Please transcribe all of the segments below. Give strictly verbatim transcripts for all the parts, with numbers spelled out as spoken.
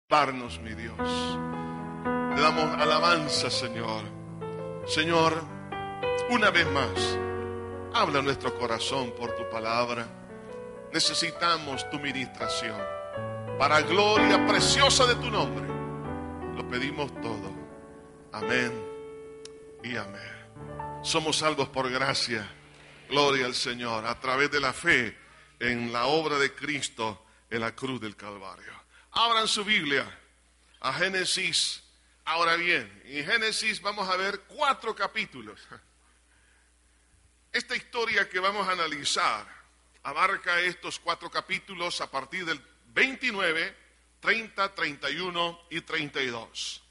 Parnos, mi Dios. Te damos alabanza, Señor. Señor, una vez más, habla nuestro corazón por tu palabra. Necesitamos tu ministración. Para gloria preciosa de tu nombre, lo pedimos todo. Amén y amén. Somos salvos por gracia. Gloria al Señor, a través de la fe en la obra de Cristo en la cruz del Calvario. Abran su Biblia a Génesis. Ahora bien, en Génesis vamos a ver cuatro capítulos. Esta historia que vamos a analizar abarca estos cuatro capítulos a partir del veintinueve, treinta, treinta y uno y treinta y dos.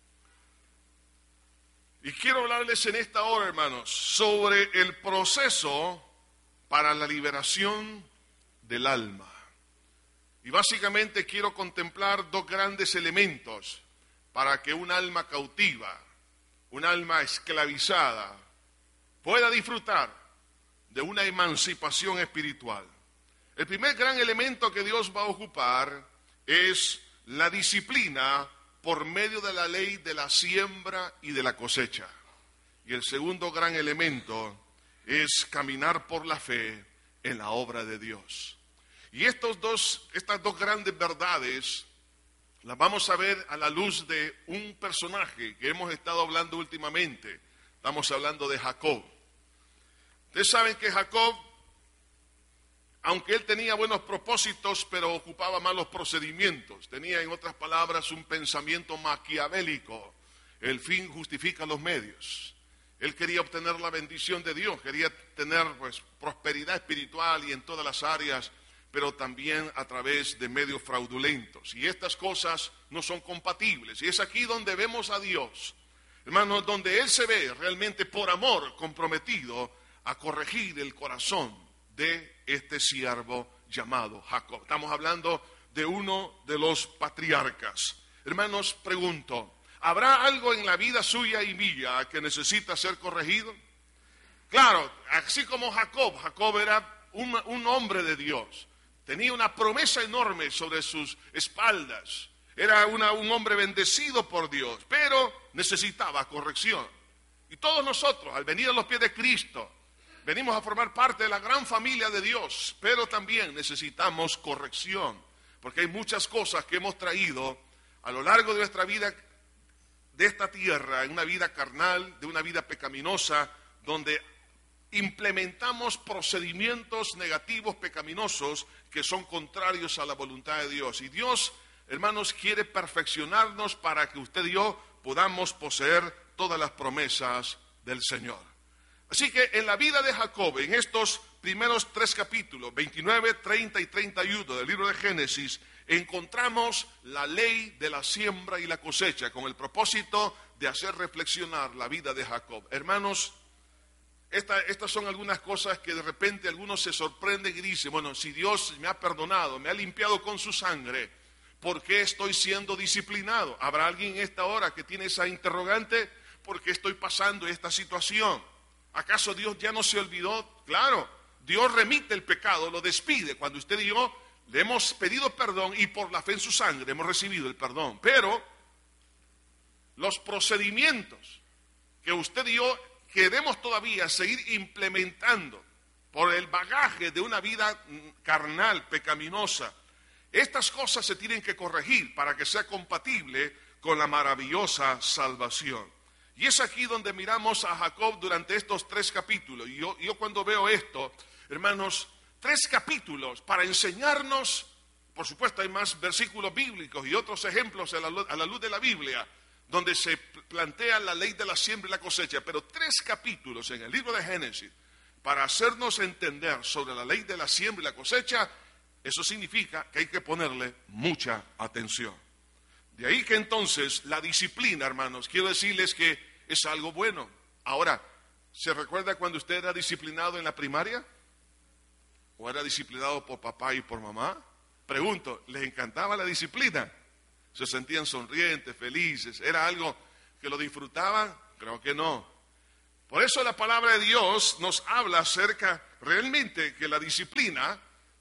Y quiero hablarles en esta hora, hermanos, sobre el proceso para la liberación del alma. Y básicamente quiero contemplar dos grandes elementos para que un alma cautiva, un alma esclavizada, pueda disfrutar de una emancipación espiritual. El primer gran elemento que Dios va a ocupar es la disciplina por medio de la ley de la siembra y de la cosecha. Y el segundo gran elemento es caminar por la fe en la obra de Dios. Y estos dos, estas dos grandes verdades las vamos a ver a la luz de un personaje que hemos estado hablando últimamente. Estamos hablando de Jacob. Ustedes saben que Jacob, aunque él tenía buenos propósitos, pero ocupaba malos procedimientos. Tenía, en otras palabras, un pensamiento maquiavélico. El fin justifica los medios. Él quería obtener la bendición de Dios, quería tener pues, prosperidad espiritual y en todas las áreas, pero también a través de medios fraudulentos. Y estas cosas no son compatibles. Y es aquí donde vemos a Dios, hermanos, donde Él se ve realmente por amor comprometido a corregir el corazón de este siervo llamado Jacob. Estamos hablando de uno de los patriarcas. Hermanos, pregunto, ¿habrá algo en la vida suya y mía que necesita ser corregido? Claro, así como Jacob, Jacob era un, un hombre de Dios. Tenía una promesa enorme sobre sus espaldas. Era una, un hombre bendecido por Dios, pero necesitaba corrección. Y todos nosotros, al venir a los pies de Cristo, venimos a formar parte de la gran familia de Dios, pero también necesitamos corrección, porque hay muchas cosas que hemos traído a lo largo de nuestra vida de esta tierra, en una vida carnal, de una vida pecaminosa, donde implementamos procedimientos negativos, pecaminosos, que son contrarios a la voluntad de Dios. Y Dios, hermanos, quiere perfeccionarnos para que usted y yo podamos poseer todas las promesas del Señor. Así que en la vida de Jacob, en estos primeros tres capítulos, veintinueve, treinta y treinta y uno del libro de Génesis, encontramos la ley de la siembra y la cosecha con el propósito de hacer reflexionar la vida de Jacob. Hermanos, esta, estas son algunas cosas que de repente algunos se sorprenden y dicen, bueno, si Dios me ha perdonado, me ha limpiado con su sangre, ¿por qué estoy siendo disciplinado? ¿Habrá alguien en esta hora que tiene esa interrogante? ¿Por qué estoy pasando esta situación? ¿Acaso Dios ya no se olvidó? Claro, Dios remite el pecado, lo despide. Cuando usted y yo le hemos pedido perdón y por la fe en su sangre hemos recibido el perdón. Pero los procedimientos que usted y yo queremos todavía seguir implementando por el bagaje de una vida carnal, pecaminosa, estas cosas se tienen que corregir para que sea compatible con la maravillosa salvación. Y es aquí donde miramos a Jacob durante estos tres capítulos. Y yo, yo cuando veo esto, hermanos, tres capítulos para enseñarnos, por supuesto hay más versículos bíblicos y otros ejemplos a la, a la luz de la Biblia, donde se plantea la ley de la siembra y la cosecha, pero tres capítulos en el libro de Génesis para hacernos entender sobre la ley de la siembra y la cosecha. Eso significa que hay que ponerle mucha atención. De ahí que entonces la disciplina, hermanos, quiero decirles que es algo bueno. Ahora, ¿se recuerda cuando usted era disciplinado en la primaria? ¿O era disciplinado por papá y por mamá? Pregunto, ¿les encantaba la disciplina? ¿Se sentían sonrientes, felices? ¿Era algo que lo disfrutaban? Creo que no. Por eso la palabra de Dios nos habla acerca realmente que la disciplina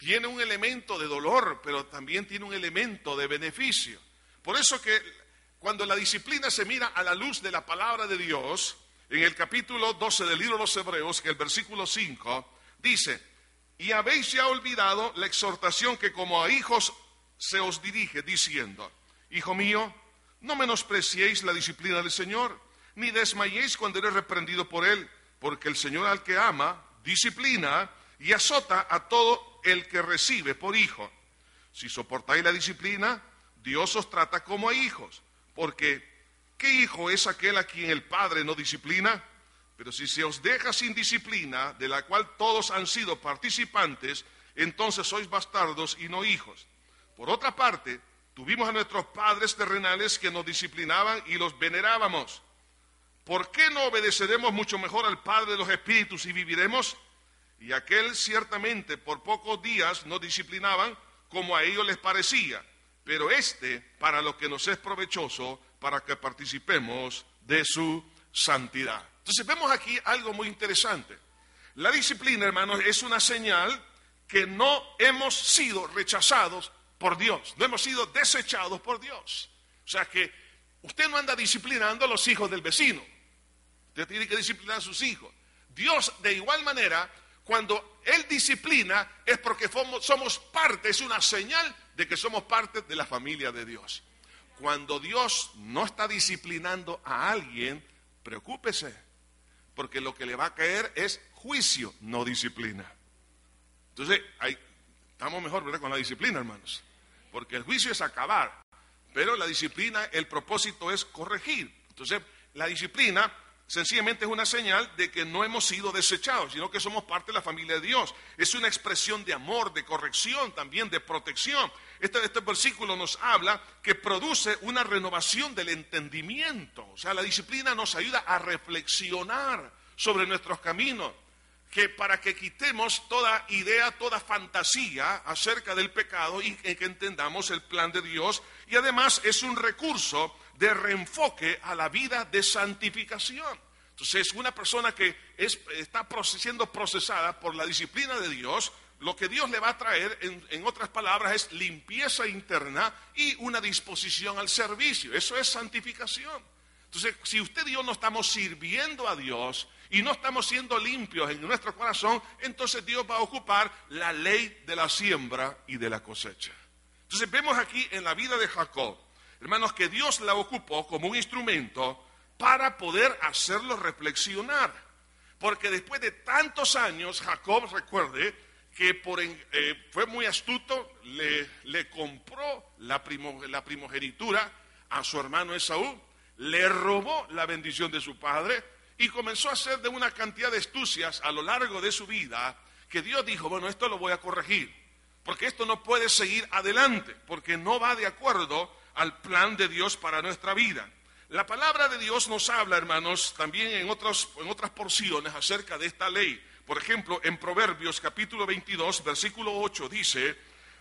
tiene un elemento de dolor, pero también tiene un elemento de beneficio. Por eso que cuando la disciplina se mira a la luz de la palabra de Dios, en el capítulo doce del libro de los Hebreos, que el versículo cinco, dice: y habéis ya olvidado la exhortación que como a hijos se os dirige, diciendo: hijo mío, no menospreciéis la disciplina del Señor, ni desmayéis cuando eres reprendido por Él, porque el Señor al que ama, disciplina y azota a todo el que recibe por hijo. Si soportáis la disciplina, Dios os trata como a hijos, porque ¿qué hijo es aquel a quien el Padre no disciplina? Pero si se os deja sin disciplina, de la cual todos han sido participantes, entonces sois bastardos y no hijos. Por otra parte, tuvimos a nuestros padres terrenales que nos disciplinaban y los venerábamos. ¿Por qué no obedeceremos mucho mejor al Padre de los Espíritus y viviremos? Y aquel ciertamente por pocos días nos disciplinaban como a ellos les parecía, pero este para lo que nos es provechoso, para que participemos de su santidad. Entonces vemos aquí algo muy interesante. La disciplina, hermanos, es una señal que no hemos sido rechazados por Dios, no hemos sido desechados por Dios. O sea que usted no anda disciplinando a los hijos del vecino, usted tiene que disciplinar a sus hijos. Dios, de igual manera, cuando Él disciplina, es porque somos parte, es una señal de que somos parte de la familia de Dios. Cuando Dios no está disciplinando a alguien, preocúpese, porque lo que le va a caer es juicio, no disciplina. Entonces, ahí estamos mejor, ¿verdad?, con la disciplina, hermanos, porque el juicio es acabar, pero la disciplina, el propósito es corregir. Entonces, la disciplina sencillamente es una señal de que no hemos sido desechados, sino que somos parte de la familia de Dios. Es una expresión de amor, de corrección, también de protección. Este, este versículo nos habla que produce una renovación del entendimiento. O sea, la disciplina nos ayuda a reflexionar sobre nuestros caminos, que para que quitemos toda idea, toda fantasía acerca del pecado y que entendamos el plan de Dios. Y además es un recurso de reenfoque a la vida de santificación. Entonces, una persona que es, está siendo procesada por la disciplina de Dios, lo que Dios le va a traer, en, en otras palabras, es limpieza interna y una disposición al servicio. Eso es santificación. Entonces, si usted y yo no estamos sirviendo a Dios y no estamos siendo limpios en nuestro corazón, entonces Dios va a ocupar la ley de la siembra y de la cosecha. Entonces, vemos aquí en la vida de Jacob, hermanos, que Dios la ocupó como un instrumento para poder hacerlo reflexionar. Porque después de tantos años, Jacob, recuerde, que por, eh, fue muy astuto, le, le compró la, primo, la primogenitura a su hermano Esaú, le robó la bendición de su padre y comenzó a hacer de una cantidad de astucias a lo largo de su vida, que Dios dijo: bueno, esto lo voy a corregir, porque esto no puede seguir adelante, porque no va de acuerdo al plan de Dios para nuestra vida. La palabra de Dios nos habla, hermanos, también en, otros, en otras porciones acerca de esta ley. Por ejemplo, en Proverbios capítulo veintidós, versículo ocho, dice: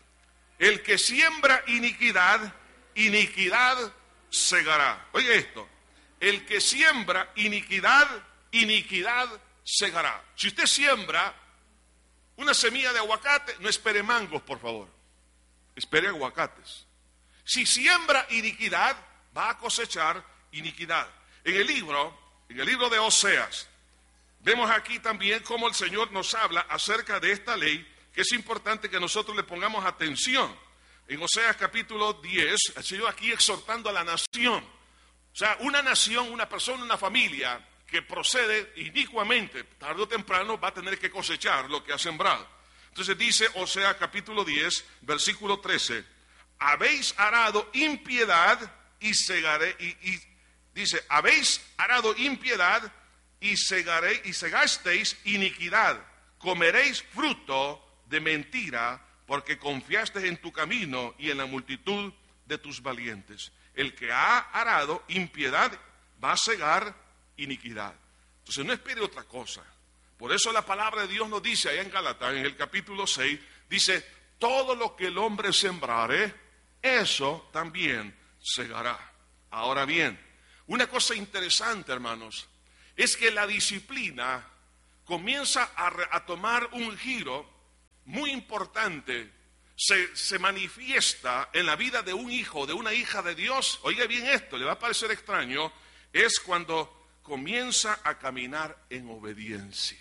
el que siembra iniquidad, iniquidad segará. Oye esto: el que siembra iniquidad, iniquidad segará. Si usted siembra una semilla de aguacate, no espere mangos, por favor, espere aguacates. Si siembra iniquidad, va a cosechar iniquidad. En el libro, en el libro de Oseas, vemos aquí también cómo el Señor nos habla acerca de esta ley, que es importante que nosotros le pongamos atención. En Oseas capítulo diez, el Señor aquí exhortando a la nación. O sea, una nación, una persona, una familia que procede inicuamente, tarde o temprano va a tener que cosechar lo que ha sembrado. Entonces dice Oseas capítulo diez, versículo trece: habéis arado impiedad y segaré, y, y dice, habéis arado impiedad y segaré, y segasteis iniquidad, comeréis fruto de mentira, porque confiaste en tu camino y en la multitud de tus valientes. El que ha arado impiedad va a segar iniquidad. Entonces no espere otra cosa. Por eso la palabra de Dios nos dice allá en Gálatas, en el capítulo seis, dice: todo lo que el hombre sembrare, eso también segará. Ahora bien, una cosa interesante, hermanos, es que la disciplina comienza a, a tomar un giro muy importante se, se manifiesta en la vida de un hijo, de una hija de Dios, oiga bien esto, le va a parecer extraño, es cuando comienza a caminar en obediencia.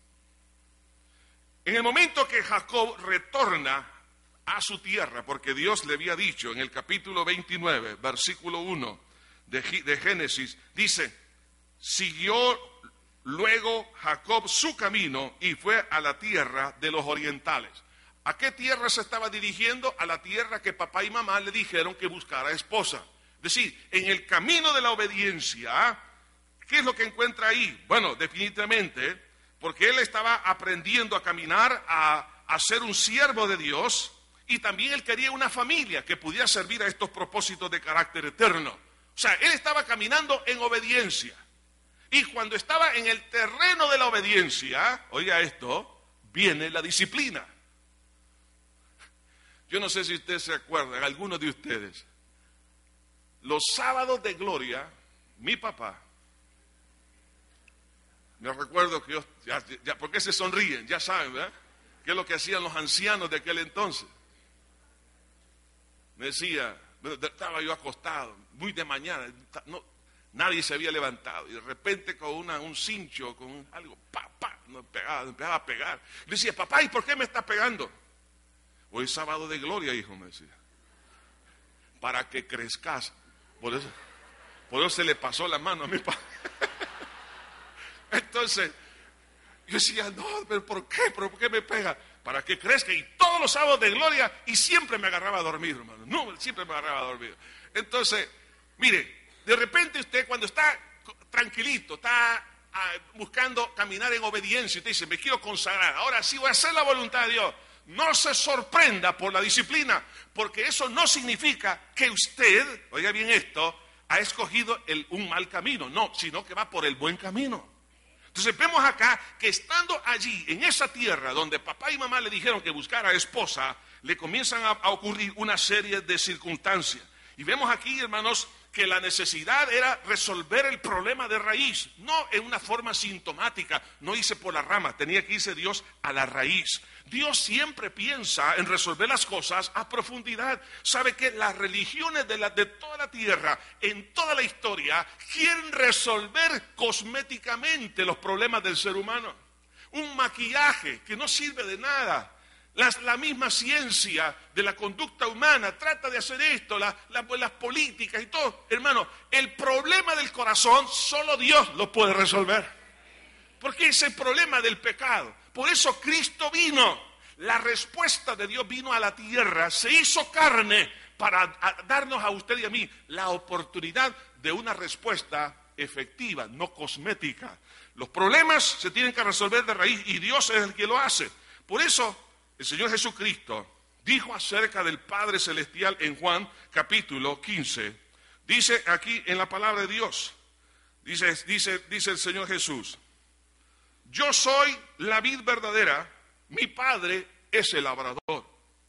En el momento que Jacob retorna a su tierra, porque Dios le había dicho en el capítulo veintinueve, versículo uno de, de Génesis, dice, siguió luego Jacob su camino y fue a la tierra de los orientales. ¿A qué tierra se estaba dirigiendo? A la tierra que papá y mamá le dijeron que buscara esposa. Es decir, en el camino de la obediencia, ¿qué es lo que encuentra ahí? Bueno, definitivamente, porque él estaba aprendiendo a caminar, a, a ser un siervo de Dios, y también él quería una familia que pudiera servir a estos propósitos de carácter eterno. O sea, él estaba caminando en obediencia. Y cuando estaba en el terreno de la obediencia, oiga esto, viene la disciplina. Yo no sé si ustedes se acuerdan, algunos de ustedes, los sábados de gloria, mi papá, me recuerdo que yo, ya, ya, ¿por qué se sonríen? Ya saben, ¿verdad? ¿Qué es lo que hacían los ancianos de aquel entonces? Me decía, estaba yo acostado, muy de mañana, no, nadie se había levantado, y de repente con una, un cincho, con algo, pa, pa, me pegaba, me empezaba a pegar. Le decía, papá, ¿y por qué me está pegando? Hoy es sábado de gloria, hijo, me decía, para que crezcas. Por eso, por eso se le pasó la mano a mi papá. Entonces, yo decía, no, pero ¿por qué? ¿Pero por qué me pega? Para que crezca. Y todos los sábados de gloria, y siempre me agarraba a dormir, hermano. No, siempre me agarraba a dormir. Entonces, mire, de repente usted cuando está tranquilito, está ah, buscando caminar en obediencia, usted dice, me quiero consagrar, ahora sí voy a hacer la voluntad de Dios. No se sorprenda por la disciplina, porque eso no significa que usted, oiga bien esto, ha escogido el, un mal camino. No, sino que va por el buen camino. Entonces vemos acá que estando allí, en esa tierra donde papá y mamá le dijeron que buscara esposa, le comienzan a, a ocurrir una serie de circunstancias. Y vemos aquí, hermanos, que la necesidad era resolver el problema de raíz, no en una forma sintomática, no irse por la rama, tenía que irse Dios a la raíz. Dios siempre piensa en resolver las cosas a profundidad. Sabe que las religiones de, la, de toda la tierra, en toda la historia, quieren resolver cosméticamente los problemas del ser humano. Un maquillaje que no sirve de nada. Las, la misma ciencia de la conducta humana trata de hacer esto, la, la, las políticas y todo. Hermano, el problema del corazón solo Dios lo puede resolver. Porque es el problema del pecado. Por eso Cristo vino. La respuesta de Dios vino a la tierra, se hizo carne para a, darnos a usted y a mí la oportunidad de una respuesta efectiva, no cosmética. Los problemas se tienen que resolver de raíz y Dios es el que lo hace. Por eso el Señor Jesucristo dijo acerca del Padre Celestial en Juan capítulo quince. Dice aquí en la palabra de Dios, dice, dice, dice el Señor Jesús, yo soy la vid verdadera, mi Padre es el labrador.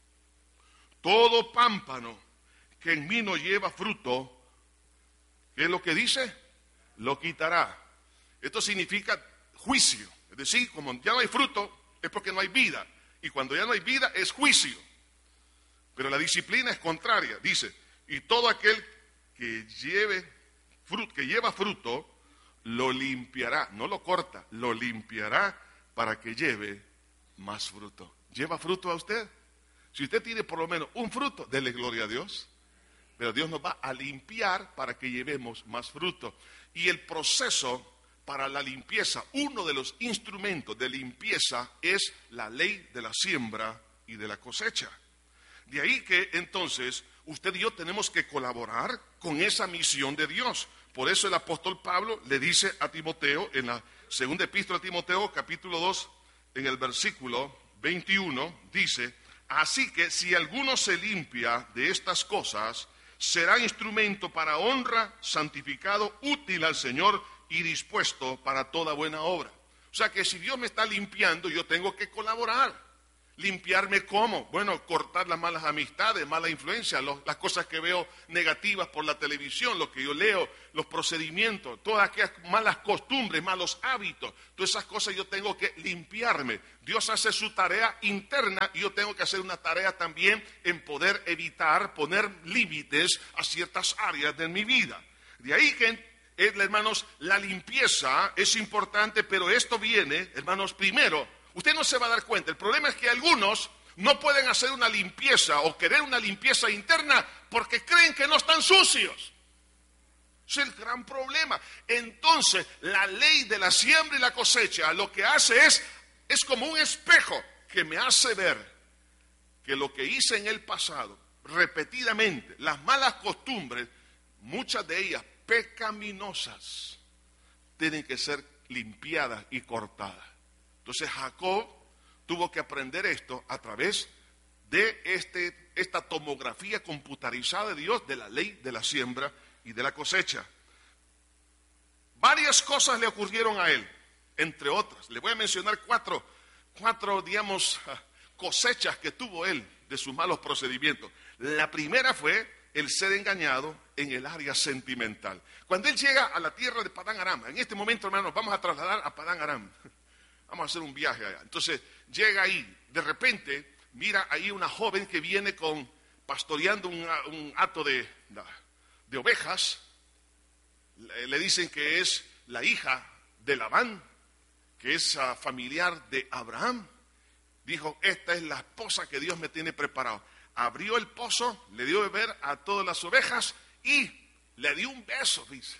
Todo pámpano que en mí no lleva fruto, ¿qué es lo que dice? Lo quitará. Esto significa juicio. Es decir, como ya no hay fruto, es porque no hay vida. Y cuando ya no hay vida, es juicio. Pero la disciplina es contraria. Dice, y todo aquel que lleve fruto, que lleva fruto, lo limpiará. No lo corta, lo limpiará para que lleve más fruto. ¿Lleva fruto a usted? Si usted tiene por lo menos un fruto, dele gloria a Dios. Pero Dios nos va a limpiar para que llevemos más fruto. Y el proceso para la limpieza, uno de los instrumentos de limpieza es la ley de la siembra y de la cosecha. De ahí que entonces usted y yo tenemos que colaborar con esa misión de Dios. Por eso el apóstol Pablo le dice a Timoteo en la segunda epístola a Timoteo, capítulo dos, en el versículo veintiuno, dice, así que si alguno se limpia de estas cosas, será instrumento para honra, santificado, útil al Señor y dispuesto para toda buena obra. O sea que si Dios me está limpiando, yo tengo que colaborar. ¿Limpiarme cómo? Bueno, cortar las malas amistades, malas influencias, los, las cosas que veo negativas por la televisión, lo que yo leo, los procedimientos, todas aquellas malas costumbres, malos hábitos, todas esas cosas yo tengo que limpiarme. Dios hace su tarea interna y yo tengo que hacer una tarea también en poder evitar, poner límites a ciertas áreas de mi vida. De ahí que, hermanos, la limpieza es importante, pero esto viene, hermanos, primero. Usted no se va a dar cuenta. El problema es que algunos no pueden hacer una limpieza o querer una limpieza interna porque creen que no están sucios. Es el gran problema. Entonces, la ley de la siembra y la cosecha lo que hace es, es como un espejo que me hace ver que lo que hice en el pasado, repetidamente, las malas costumbres, muchas de ellas pecaminosas, tienen que ser limpiadas y cortadas. Entonces Jacob tuvo que aprender esto a través de este, esta tomografía computarizada de Dios, de la ley de la siembra y de la cosecha. Varias cosas le ocurrieron a él, entre otras. Le voy a mencionar cuatro, cuatro, digamos, cosechas que tuvo él de sus malos procedimientos. La primera fue el ser engañado en el área sentimental. Cuando él llega a la tierra de Padán Aram, en este momento, hermanos, vamos a trasladar a Padán Aram. Vamos a hacer un viaje allá. Entonces llega ahí, de repente mira ahí una joven que viene con pastoreando un, un hato de, de ovejas. Le, le dicen que es la hija de Labán, que es uh, familiar de Abraham. Dijo, esta es la esposa que Dios me tiene preparado. Abrió el pozo, le dio de beber a todas las ovejas y le dio un beso, dice.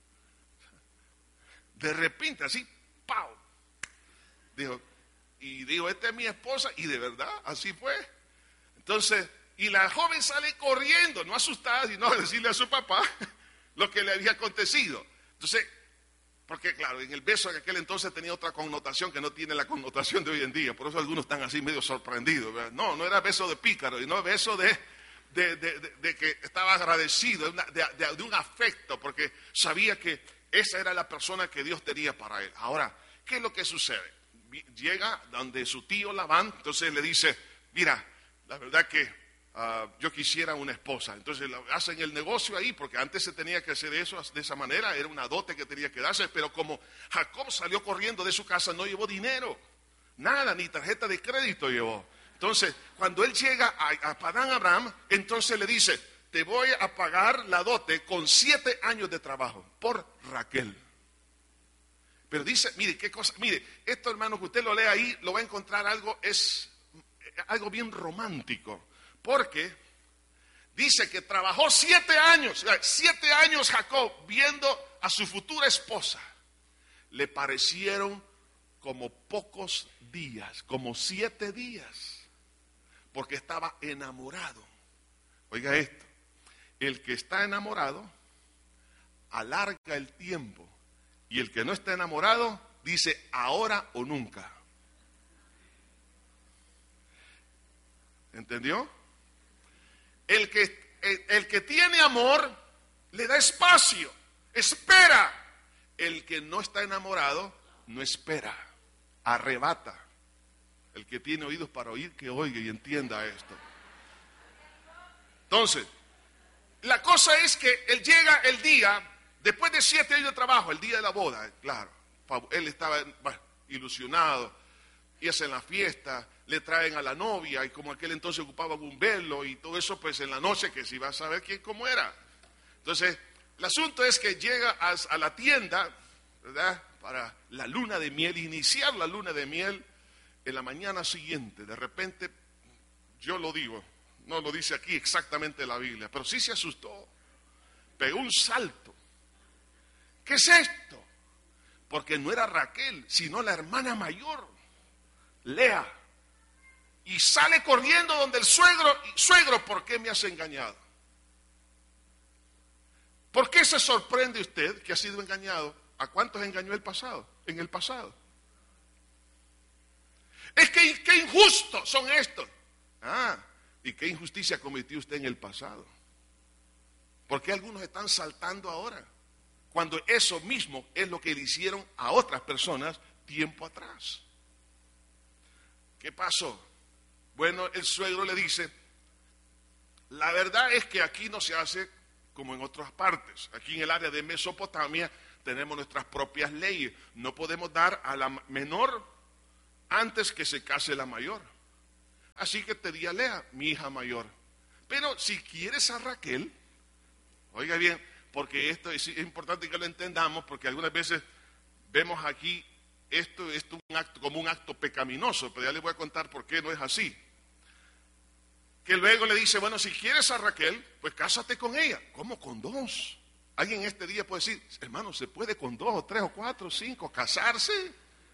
De repente, así, ¡pau! Dijo, y dijo, esta es mi esposa, y de verdad, así fue. Entonces, y la joven sale corriendo, no asustada, sino a decirle a su papá lo que le había acontecido. Entonces, porque claro, en el beso en aquel entonces tenía otra connotación que no tiene la connotación de hoy en día, por eso algunos están así medio sorprendidos, ¿verdad? No, no era beso de pícaro, sino beso de, de, de, de, de que estaba agradecido, de, de, de un afecto, porque sabía que esa era la persona que Dios tenía para él. Ahora, ¿qué es lo que sucede? Llega donde su tío Labán, entonces le dice, mira, la verdad que uh, yo quisiera una esposa. Entonces hacen el negocio ahí, porque antes se tenía que hacer eso de esa manera, era una dote que tenía que darse, pero como Jacob salió corriendo de su casa, no llevó dinero, nada, ni tarjeta de crédito llevó. Entonces, cuando él llega a, a Padán Aram, entonces le dice, te voy a pagar la dote con siete años de trabajo por Raquel. Pero dice, mire, qué cosa, mire, esto hermano que usted lo lea ahí, lo va a encontrar algo, es algo bien romántico, porque dice que trabajó siete años, siete años Jacob viendo a su futura esposa, le parecieron como pocos días, como siete días, porque estaba enamorado. Oiga esto, el que está enamorado alarga el tiempo. Y el que no está enamorado dice ahora o nunca. ¿Entendió? El que, el, el que tiene amor le da espacio, espera. El que no está enamorado no espera, arrebata. El que tiene oídos para oír, que oiga y entienda esto. Entonces, la cosa es que él llega el día... Después de siete años de trabajo, el día de la boda, claro, él estaba bueno, ilusionado, y hacen la fiesta, le traen a la novia, y como aquel entonces ocupaba un velo y todo eso, pues en la noche que se iba a saber quién cómo era. Entonces, el asunto es que llega a, a la tienda, ¿verdad?, para la luna de miel, iniciar la luna de miel en la mañana siguiente. De repente, yo lo digo, no lo dice aquí exactamente la Biblia, pero sí se asustó, pegó un salto. ¿Qué es esto? Porque no era Raquel, sino la hermana mayor, Lea. Y sale corriendo donde el suegro, suegro, ¿por qué me has engañado? ¿Por qué se sorprende usted que ha sido engañado? ¿A cuántos engañó el pasado? En el pasado. Es que qué injustos son estos. Ah, ¿y qué injusticia cometió usted en el pasado? ¿Por qué algunos están saltando ahora? Cuando eso mismo es lo que le hicieron a otras personas tiempo atrás. ¿Qué pasó? Bueno, el suegro le dice, la verdad es que aquí no se hace como en otras partes. Aquí en el área de Mesopotamia tenemos nuestras propias leyes. No podemos dar a la menor antes que se case la mayor. Así que te di a Lea, mi hija mayor. Pero si quieres a Raquel, oiga bien, porque esto es, es importante que lo entendamos, porque algunas veces vemos aquí esto, esto un acto, como un acto pecaminoso, pero ya les voy a contar por qué no es así. Que luego le dice, bueno, si quieres a Raquel, pues cásate con ella. ¿Cómo con dos? Alguien este día puede decir, hermano, ¿se puede con dos o tres o cuatro o cinco casarse?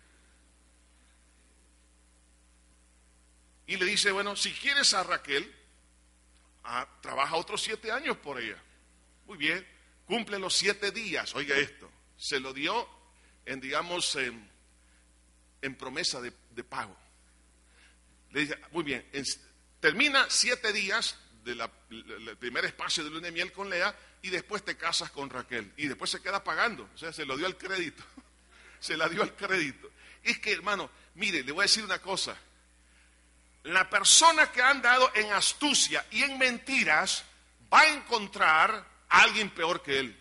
Y le dice, bueno, si quieres a Raquel, ah, trabaja otros siete años por ella. Muy bien, cumple los siete días. Oiga esto, se lo dio en, digamos, en, en promesa de, de pago. Le dice, muy bien, en, termina siete días del primer espacio de luna de miel con Lea y después te casas con Raquel. Y después se queda pagando, o sea, se lo dio al crédito. Se la dio al crédito. Es que, hermano, mire, le voy a decir una cosa. La persona que ha andado en astucia y en mentiras va a encontrar a alguien peor que él.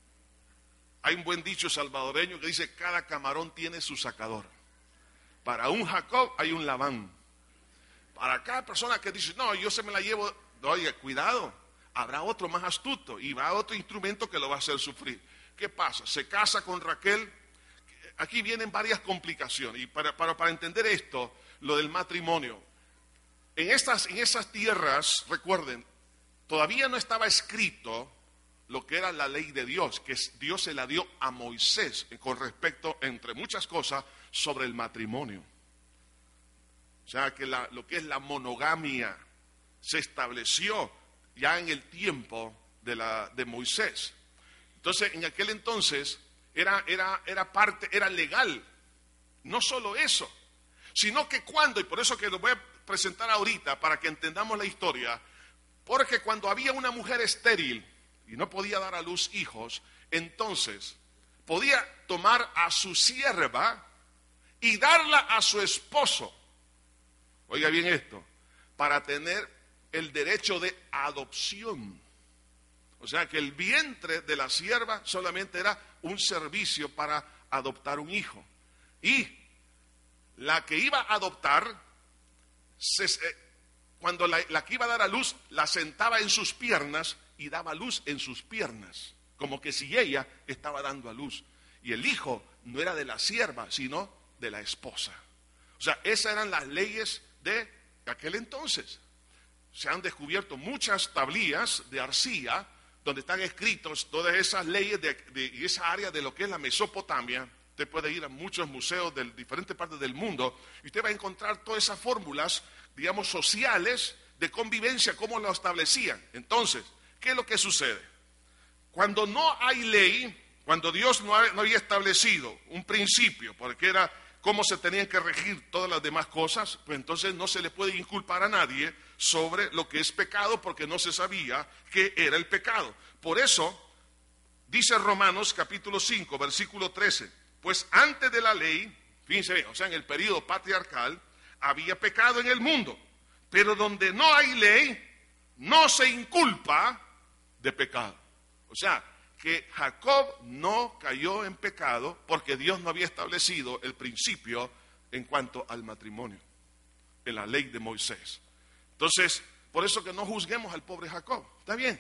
Hay un buen dicho salvadoreño que dice, cada camarón tiene su sacador. Para un Jacob hay un Labán. Para cada persona que dice, no, yo se me la llevo, oye, cuidado, habrá otro más astuto y habrá otro instrumento que lo va a hacer sufrir. ¿Qué pasa? Se casa con Raquel. Aquí vienen varias complicaciones y para, para, para entender esto, lo del matrimonio. En, estas, en esas tierras, recuerden, todavía no estaba escrito lo que era la ley de Dios, que Dios se la dio a Moisés con respecto, entre muchas cosas, sobre el matrimonio. O sea, que la, lo que es la monogamia se estableció ya en el tiempo de, la, de Moisés. Entonces, en aquel entonces era, era, era parte, era legal. No solo eso, sino que cuando, y por eso que lo voy a presentar ahorita para que entendamos la historia, porque cuando había una mujer estéril y no podía dar a luz hijos, entonces podía tomar a su sierva y darla a su esposo. Oiga bien esto, para tener el derecho de adopción. O sea que el vientre de la sierva solamente era un servicio para adoptar un hijo. Y la que iba a adoptar, se, eh, cuando la, la que iba a dar a luz, la sentaba en sus piernas y daba luz en sus piernas, como que si ella estaba dando a luz. Y el hijo no era de la sierva, sino de la esposa. O sea, esas eran las leyes de aquel entonces. Se han descubierto muchas tablillas de arcilla donde están escritos todas esas leyes de, de esa área de lo que es la Mesopotamia. Usted puede ir a muchos museos de diferentes partes del mundo y usted va a encontrar todas esas fórmulas, digamos, sociales de convivencia, cómo lo establecían. Entonces, ¿qué es lo que sucede? Cuando no hay ley, cuando Dios no, ha, no había establecido un principio, porque era cómo se tenían que regir todas las demás cosas, pues entonces no se le puede inculpar a nadie sobre lo que es pecado, porque no se sabía qué era el pecado. Por eso, dice Romanos capítulo cinco, versículo trece, pues antes de la ley, fíjense bien, o sea, en el periodo patriarcal, había pecado en el mundo, pero donde no hay ley, no se inculpa de pecado. O sea, que Jacob no cayó en pecado porque Dios no había establecido el principio en cuanto al matrimonio, en la ley de Moisés. Entonces, por eso que no juzguemos al pobre Jacob, ¿está bien?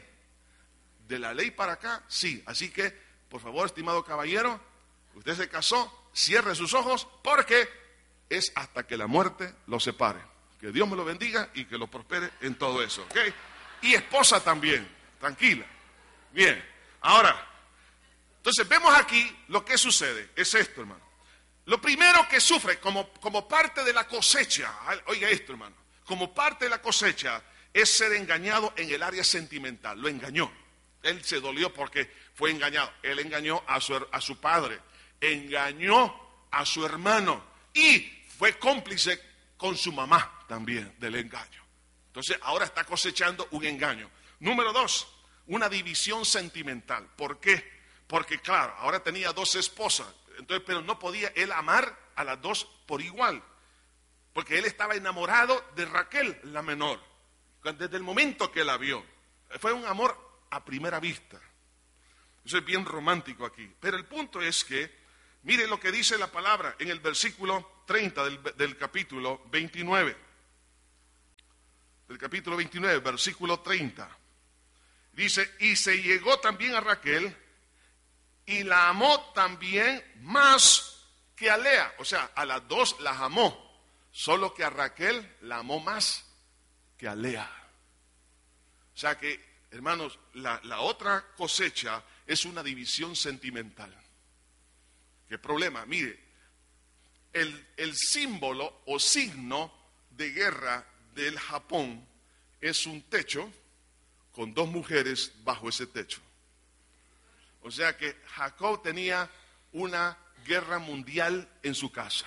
De la ley para acá, sí. Así que, por favor, estimado caballero, usted se casó, cierre sus ojos porque es hasta que la muerte lo separe. Que Dios me lo bendiga y que lo prospere en todo eso, ¿ok? Y esposa también, tranquila. Bien. Ahora, entonces vemos aquí lo que sucede, es esto, hermano. Lo primero que sufre como, como parte de la cosecha, oiga esto, hermano, como parte de la cosecha es ser engañado en el área sentimental, lo engañó. Él se dolió porque fue engañado, él engañó a su, a su padre, engañó a su hermano y fue cómplice con su mamá también del engaño. Entonces ahora está cosechando un engaño. Número dos. Una división sentimental. ¿Por qué? Porque claro, ahora tenía dos esposas, entonces, pero no podía él amar a las dos por igual. porque él estaba enamorado de Raquel, la menor, desde el momento que la vio. Fue un amor a primera vista. Eso es bien romántico aquí. Pero el punto es que, mire lo que dice la palabra en el versículo treinta del, del capítulo veintinueve. Del capítulo veintinueve, versículo treinta. Dice, y se llegó también a Raquel y la amó también más que a Lea. O sea, a las dos las amó. Solo que a Raquel la amó más que a Lea. O sea que, hermanos, la, la otra cosecha es una división sentimental. ¿Qué problema? Mire, el, el símbolo o signo de guerra del Japón es un techo con dos mujeres bajo ese techo. O sea que Jacob tenía una guerra mundial en su casa.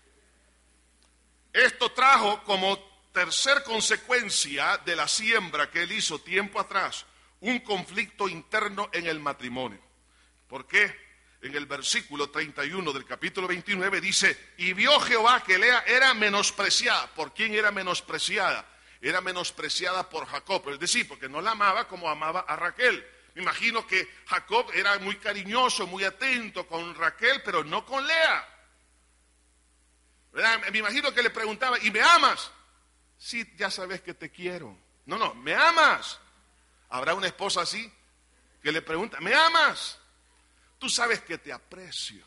Esto trajo como tercer consecuencia de la siembra que él hizo tiempo atrás, un conflicto interno en el matrimonio. ¿Por qué? En el versículo treinta y uno del capítulo veintinueve dice, y vio Jehová que Lea era menospreciada. ¿Por quién era menospreciada? Era menospreciada por Jacob, es decir, porque no la amaba como amaba a Raquel. Me imagino que Jacob era muy cariñoso, muy atento con Raquel, pero no con Lea. ¿Verdad? Me imagino que le preguntaba, ¿y me amas? Sí, ya sabes que te quiero. No, no, ¿me amas? ¿Habrá una esposa así que le pregunta, ¿me amas? Tú sabes que te aprecio.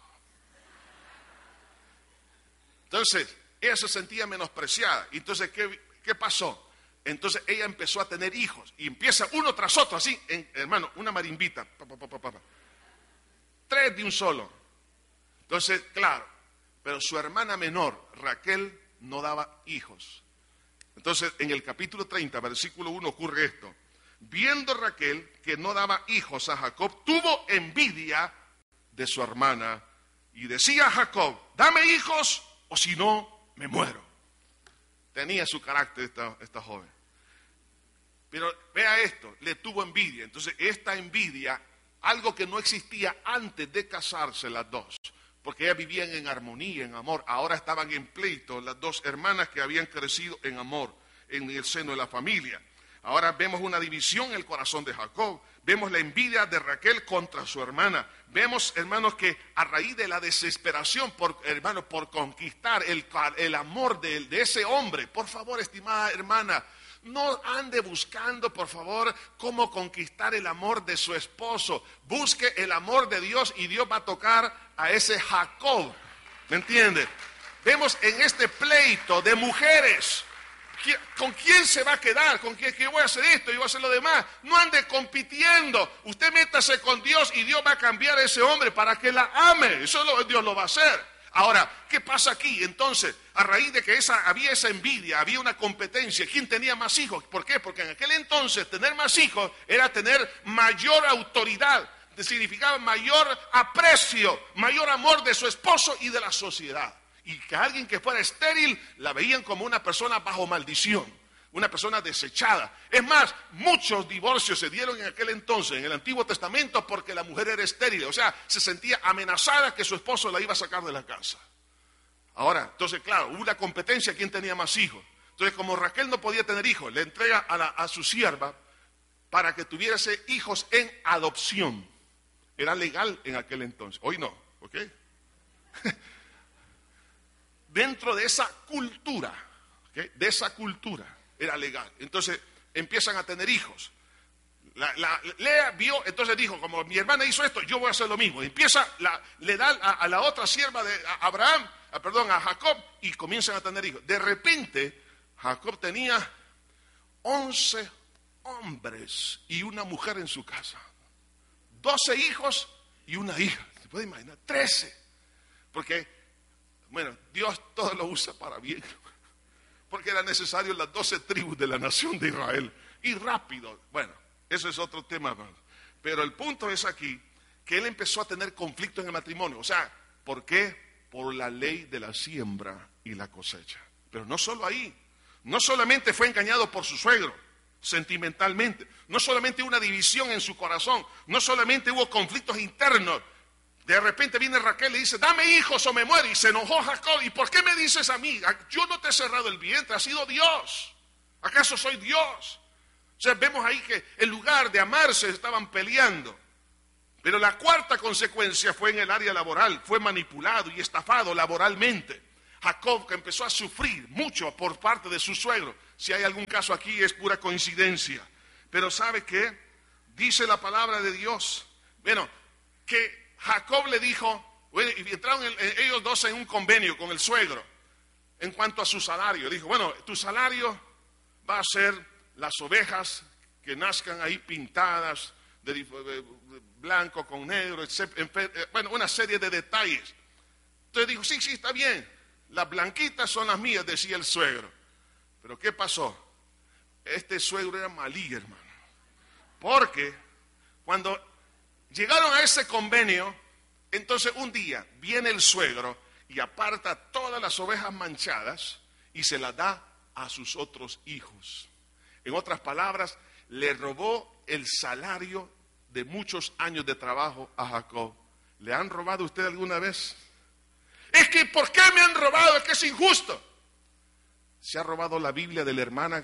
Entonces, ella se sentía menospreciada. Entonces, ¿qué, qué pasó? Entonces, ella empezó a tener hijos. Y empieza uno tras otro, así, en, hermano, una marimbita. Pa, pa, pa, pa, pa. Tres de un solo. Entonces, claro, pero su hermana menor, Raquel, no daba hijos. Entonces, en el capítulo treinta, versículo uno, ocurre esto. Viendo Raquel que no daba hijos a Jacob, tuvo envidia de su hermana y decía a Jacob, dame hijos o si no, me muero. Tenía su carácter esta, esta joven. Pero vea esto, le tuvo envidia. Entonces, esta envidia, algo que no existía antes de casarse las dos, porque ellas vivían en armonía, en amor. Ahora estaban en pleito las dos hermanas que habían crecido en amor, en el seno de la familia. Ahora vemos una división en el corazón de Jacob. Vemos la envidia de Raquel contra su hermana. Vemos, hermanos, que a raíz de la desesperación, por, hermanos, por conquistar el, el amor de, de ese hombre. Por favor, estimada hermana, no ande buscando, por favor, cómo conquistar el amor de su esposo. Busque el amor de Dios y Dios va a tocar a ese Jacob. ¿Me entiende? Vemos en este pleito de mujeres, ¿con quién se va a quedar? ¿Con quién que voy a hacer esto y voy a hacer lo demás? No ande compitiendo. Usted métase con Dios y Dios va a cambiar a ese hombre para que la ame. Eso lo, Dios lo va a hacer. Ahora, ¿qué pasa aquí? Entonces, a raíz de que esa, había esa envidia, había una competencia, ¿quién tenía más hijos? ¿Por qué? Porque en aquel entonces tener más hijos era tener mayor autoridad, significaba mayor aprecio, mayor amor de su esposo y de la sociedad. Y que alguien que fuera estéril la veían como una persona bajo maldición, una persona desechada. Es más, muchos divorcios se dieron en aquel entonces, en el Antiguo Testamento, porque la mujer era estéril. O sea, se sentía amenazada que su esposo la iba a sacar de la casa. Ahora, entonces, claro, hubo una competencia, ¿quién tenía más hijos? Entonces, como Raquel no podía tener hijos, le entrega a, la, a su sierva para que tuviese hijos en adopción. Era legal en aquel entonces. Hoy no, ¿ok? Dentro de esa cultura, ¿okay? de esa cultura, era legal. Entonces empiezan a tener hijos. La, la, Lea vio, entonces dijo, como mi hermana hizo esto, yo voy a hacer lo mismo. Empieza, la, le da a, a la otra sierva de a Abraham, a, perdón, a Jacob, y comienzan a tener hijos. De repente, Jacob tenía once hombres y una mujer en su casa. doce hijos y una hija. ¿Se puede imaginar? trece. Porque, bueno, Dios todo lo usa para bien. Porque era necesario las doce tribus de la nación de Israel. Y rápido. Bueno, eso es otro tema, hermano. Pero el punto es aquí que él empezó a tener conflicto en el matrimonio. O sea, ¿por qué? Por la ley de la siembra y la cosecha. Pero no solo ahí. No solamente fue engañado por su suegro, sentimentalmente. No solamente hubo una división en su corazón. No solamente hubo conflictos internos. De repente viene Raquel y le dice, dame hijos o me muero. Y se enojó Jacob. ¿Y por qué me dices a mí? Yo no te he cerrado el vientre, ha sido Dios. ¿Acaso soy Dios? O sea, vemos ahí que en lugar de amarse estaban peleando. Pero la cuarta consecuencia fue en el área laboral. Fue manipulado y estafado laboralmente. Jacob, que empezó a sufrir mucho por parte de su suegro. Si hay algún caso aquí es pura coincidencia. Pero ¿sabe qué? Dice la palabra de Dios. Bueno, que Jacob le dijo, bueno, y entraron el, ellos dos en un convenio con el suegro en cuanto a su salario. Dijo, bueno, tu salario va a ser las ovejas que nazcan ahí pintadas de, de, de blanco con negro, etcétera. Bueno, una serie de detalles. Entonces dijo, sí, sí, está bien. Las blanquitas son las mías, decía el suegro. Pero ¿qué pasó? Este suegro era malí, hermano. Porque cuando llegaron a ese convenio, entonces un día viene el suegro y aparta todas las ovejas manchadas y se las da a sus otros hijos. En otras palabras, le robó el salario de muchos años de trabajo a Jacob. ¿Le han robado a usted alguna vez? Es que, ¿por qué me han robado? Es que es injusto. ¿Se ha robado la Biblia de la hermana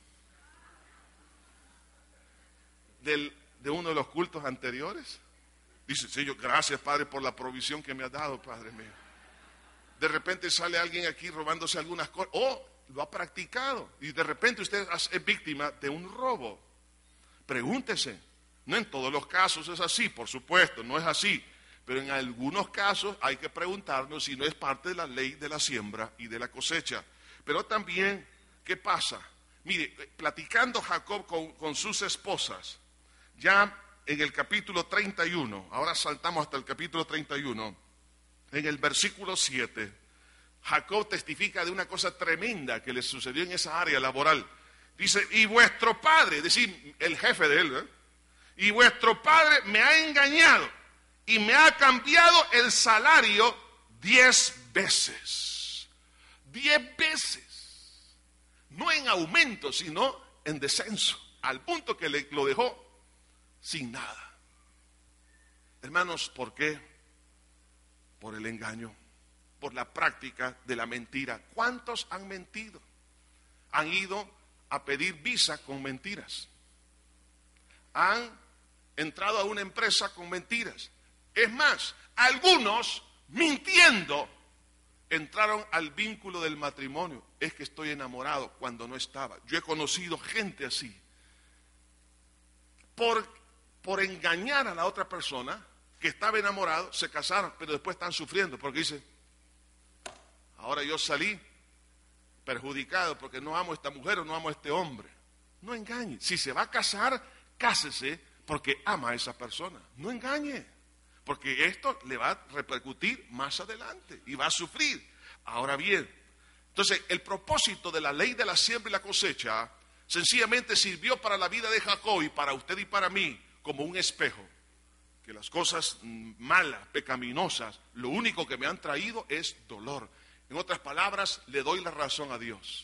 del, de uno de los cultos anteriores? Dice, Señor, gracias, Padre, por la provisión que me has dado, Padre mío. De repente sale alguien aquí robándose algunas cosas. Oh, lo ha practicado. Y de repente usted es víctima de un robo. Pregúntese. No en todos los casos es así, por supuesto, no es así. Pero en algunos casos hay que preguntarnos si no es parte de la ley de la siembra y de la cosecha. Pero también, ¿qué pasa? Mire, platicando Jacob con, con sus esposas, ya en el capítulo treinta y uno, ahora saltamos hasta el capítulo treinta y uno, en el versículo siete, Jacob testifica de una cosa tremenda que le sucedió en esa área laboral. Dice, y vuestro padre, es decir, el jefe de él, ¿eh? y vuestro padre me ha engañado y me ha cambiado el salario diez veces. Diez veces. No en aumento, sino en descenso. Al punto que le, lo dejó sin nada. Hermanos, ¿por qué? Por el engaño, por la práctica de la mentira. ¿Cuántos han mentido? Han ido a pedir visa con mentiras. Han entrado a una empresa con mentiras. Es más, algunos mintiendo entraron al vínculo del matrimonio. Es que estoy enamorado cuando no estaba. Yo he conocido gente así. Por, por engañar a la otra persona que estaba enamorado, se casaron, pero después están sufriendo porque dicen, ahora yo salí perjudicado porque no amo a esta mujer o no amo a este hombre. No engañe. Si se va a casar, cásese porque ama a esa persona. No engañe, porque esto le va a repercutir más adelante y va a sufrir. Ahora bien, entonces el propósito de la ley de la siembra y la cosecha sencillamente sirvió para la vida de Jacob y para usted y para mí como un espejo. Que las cosas malas, pecaminosas, lo único que me han traído es dolor. En otras palabras, le doy la razón a Dios.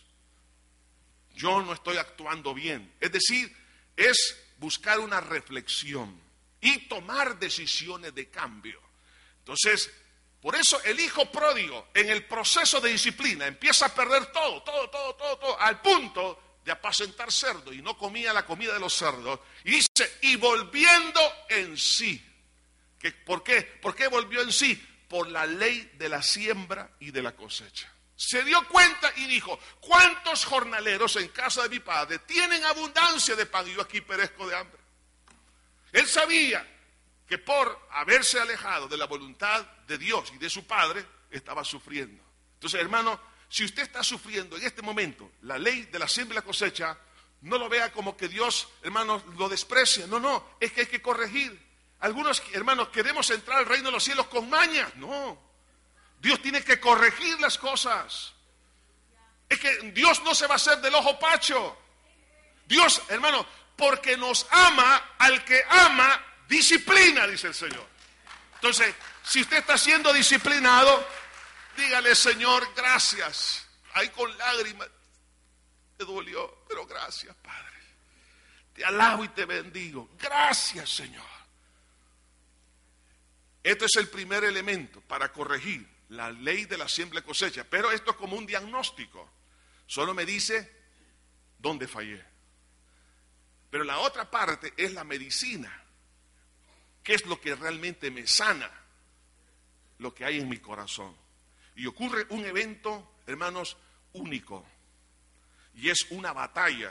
Yo no estoy actuando bien. Es decir, es buscar una reflexión y tomar decisiones de cambio. Entonces, por eso el hijo pródigo en el proceso de disciplina empieza a perder todo, todo, todo, todo, todo, al punto de apacentar cerdos y no comía la comida de los cerdos. Y dice, y volviendo en sí. ¿Qué, ¿Por qué? ¿Por qué volvió en sí? Por la ley de la siembra y de la cosecha. Se dio cuenta y dijo, ¿cuántos jornaleros en casa de mi padre tienen abundancia de pan y yo aquí perezco de hambre? Él sabía que por haberse alejado de la voluntad de Dios y de su padre, estaba sufriendo. Entonces, hermano, si usted está sufriendo en este momento la ley de la siembra y la cosecha, no lo vea como que Dios, hermano, lo desprecia. No, no, es que hay que corregir. Algunos, hermanos, queremos entrar al reino de los cielos con mañas. No, Dios tiene que corregir las cosas. Es que Dios no se va a hacer del ojo pacho. Dios, hermano, porque nos ama, al que ama, disciplina, dice el Señor. Entonces, si usted está siendo disciplinado, dígale, Señor, gracias. Ahí con lágrimas, te dolió, pero gracias, Padre. Te alabo y te bendigo. Gracias, Señor. Este es el primer elemento para corregir la ley de la siembra y cosecha. Pero esto es como un diagnóstico. Solo me dice dónde fallé. Pero la otra parte es la medicina. ¿Qué es lo que realmente me sana? Lo que hay en mi corazón. Y ocurre un evento, hermanos, único. Y es una batalla